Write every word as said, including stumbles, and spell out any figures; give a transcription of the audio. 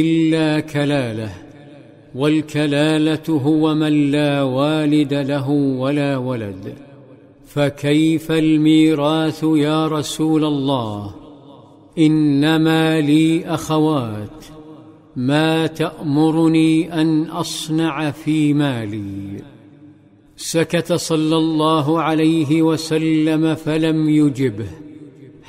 إلا كلاله، والكلالة هو من لا والد له ولا ولد، فكيف الميراث يا رسول الله؟ إنما لي أخوات، ما تأمرني أن أصنع في مالي؟ سكت صلى الله عليه وسلم فلم يجبه،